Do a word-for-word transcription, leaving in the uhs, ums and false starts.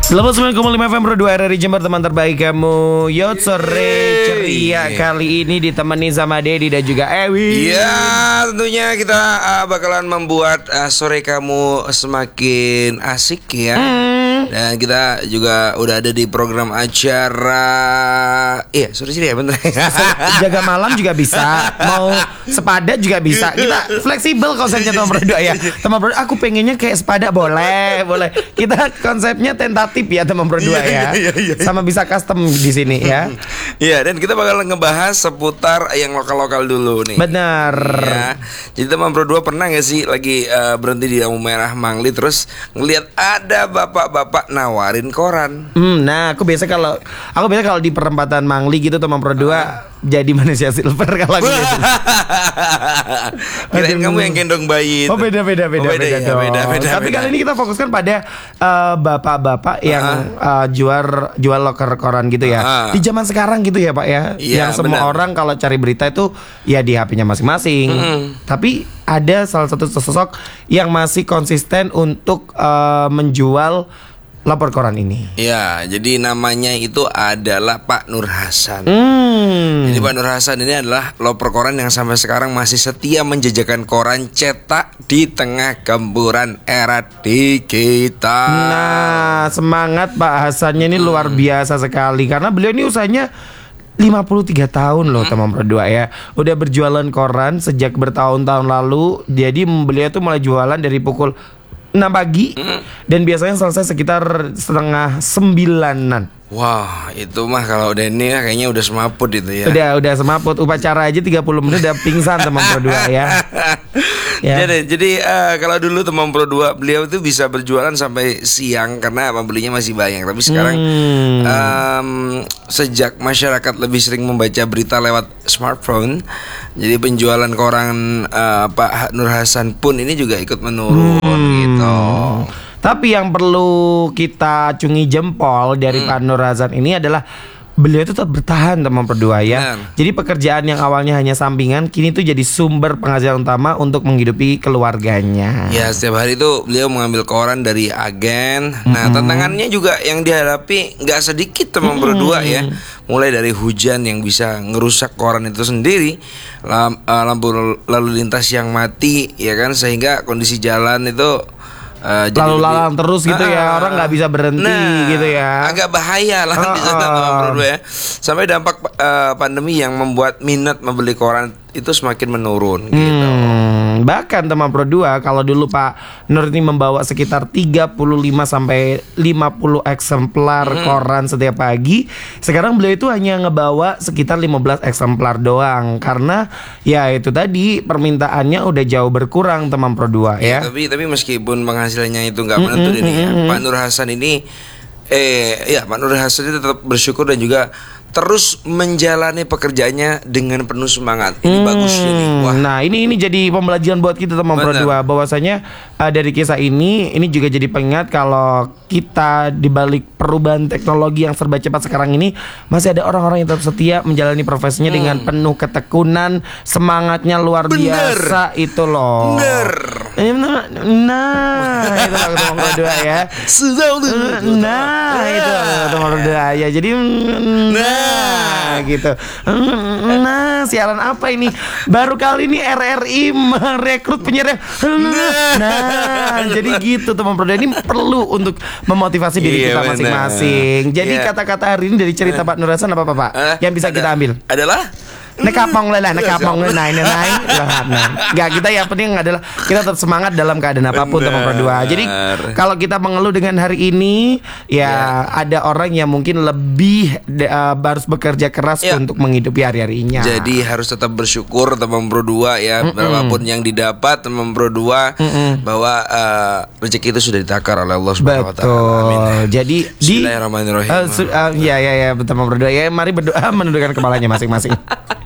delapan puluh sembilan koma lima F M Pro dua R R I Jember, teman terbaik kamu. Yo sore ceria kali ini ditemani sama Dedi dan juga Ewi. Iya, tentunya kita uh, bakalan membuat uh, sore kamu semakin asik ya. Hmm. Dan kita juga udah ada di program acara. Iya, sore ceria bener. Jaga malam juga bisa, mau sepada juga bisa. Kita fleksibel konsepnya teman berdua ya. Teman berdua, aku pengennya kayak sepada boleh, boleh. Kita konsepnya tentatif ya teman berdua ya. Sama bisa custom di sini ya. Iya, dan kita bakal ngebahas seputar yang lokal-lokal dulu nih. Benar. Ya. Jadi teman berdua pernah gak sih lagi uh, berhenti di lampu merah Mangli terus ngelihat ada bapak-bapak nawarin koran. Hmm, nah aku biasa kalau aku biasa kalau di perempatan Mangli gitu teman berdua uh. jadi manusia silver kalau gitu. Kirain kamu yang gendong bayi. Oh beda beda beda oh, beda, beda, ya, dong. beda, beda Tapi beda. kali ini kita fokuskan pada uh, bapak-bapak yang uh-huh. uh, jual jual loker koran gitu ya. Uh-huh. Di zaman sekarang gitu ya Pak ya, ya yang semua benar. orang kalau cari berita itu ya di H P-nya masing-masing. Uh-huh. Tapi ada salah satu sosok yang masih konsisten untuk uh, menjual lapor koran ini. Ya, jadi namanya itu adalah Pak Nur Hasan. Hmm. Jadi Pak Nur Hasan ini adalah loper koran yang sampai sekarang masih setia menjajakan koran cetak di tengah gemburan era digital. Nah, semangat Pak Hasannya ini hmm. luar biasa sekali karena beliau ini usahanya lima puluh tiga tahun loh teman berdua ya. Udah berjualan koran sejak bertahun-tahun lalu. Jadi beliau tuh mulai jualan dari pukul enam pagi mm. dan biasanya selesai sekitar setengah sembilanan. Wah, itu mah kalau udah ini ya kayaknya udah semaput itu ya. Udah udah semaput, upacara aja tiga puluh menit udah pingsan teman berdua ya. Ya. Jadi, jadi uh, kalau dulu teman berdua beliau itu bisa berjualan sampai siang karena pembelinya masih banyak. Tapi sekarang hmm. um, sejak masyarakat lebih sering membaca berita lewat smartphone, jadi penjualan koran uh, Pak Nur Hasan pun ini juga ikut menurun hmm. gitu. Tapi yang perlu kita acungi jempol dari hmm. Pak Nur Hasan ini adalah beliau itu tetap bertahan teman berdua ya. Benar. Jadi pekerjaan yang awalnya hanya sampingan kini tuh jadi sumber penghasilan utama untuk menghidupi keluarganya. Ya, setiap hari itu beliau mengambil koran dari agen. Mm-hmm. Nah, tantangannya juga yang dihadapi nggak sedikit teman mm-hmm. berdua ya. Mulai dari hujan yang bisa ngerusak koran itu sendiri, lam, uh, lampu lalu lintas yang mati ya kan, sehingga kondisi jalan itu Uh, lalu lalang terus gitu uh, ya, orang nggak bisa berhenti nah, gitu ya. Agak bahaya lah uh, uh. ya. Sampai dampak uh, pandemi yang membuat minat membeli koran itu semakin menurun gitu. Hmm, bahkan teman Pro dua kalau dulu Pak Nur ini membawa sekitar tiga puluh lima sampai lima puluh eksemplar hmm. koran setiap pagi, sekarang beliau itu hanya ngebawa sekitar lima belas eksemplar doang karena ya itu tadi permintaannya udah jauh berkurang teman Pro dua ya. ya. Tapi tapi meskipun penghasilannya itu nggak menentu mm-hmm, ini ya, mm-hmm. Pak Nur Hasan ini eh ya Pak Nur Hasan ini tetap bersyukur dan juga terus menjalani pekerjaannya dengan penuh semangat. Ini hmm, bagus ini. Wah. Nah, ini ini jadi pembelajaran buat kita teman Pro dua bahwasanya uh, dari kisah ini ini juga jadi pengingat kalau kita di balik perubahan teknologi yang serba cepat sekarang ini masih ada orang-orang yang tetap setia menjalani profesinya hmm. dengan penuh ketekunan, semangatnya luar Bener. biasa itu loh. Bener. Nah, nah itu loh teman Pro dua ya. Nah, itu teman Pro dua ya. Jadi nah Nah gitu. Nah siaran apa ini? Baru kali ini R R I merekrut penyiar. Nah, nah jadi gitu teman Pro dua, ini perlu untuk memotivasi diri iya, kita masing-masing. Jadi iya. kata-kata hari ini dari cerita Pak Nur Hasan apa Pak? Uh, yang bisa ada, kita ambil adalah nekapong lah, nekapong lah, naik naik, nggak kita yang penting adalah kita tetap semangat dalam keadaan apapun teman Pro dua. Jadi kalau kita mengeluh dengan hari ini, ya yeah. ada orang yang mungkin lebih uh, harus bekerja keras yeah. untuk menghidupi hari-harinya. Jadi harus tetap bersyukur teman Pro dua ya, mm-mm. berapapun yang didapat teman Pro dua mm-mm. bahwa uh, rezeki itu sudah ditakar oleh Allah Subhanahu Wa Taala. Amin. Jadi Bismillahirrahmanirrahim. Di, uh, su- uh, ya ya ya teman Pro dua ya, mari berdoa menundukkan kepalanya masing-masing.